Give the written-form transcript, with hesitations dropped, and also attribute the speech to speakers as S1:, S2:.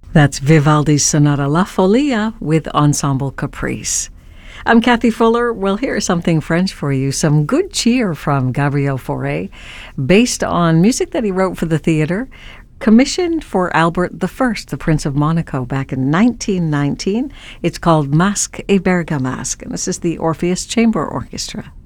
S1: That's Vivaldi's Sonata La Folia with Ensemble Caprice. I'm Kathy Fuller. Well, here's something French for you. Some good cheer from Gabriel Fauré, based on music that he wrote for the theater, commissioned for Albert I, the Prince of Monaco, back in 1919. It's called Masque et Bergamasque, and this is the Orpheus Chamber Orchestra.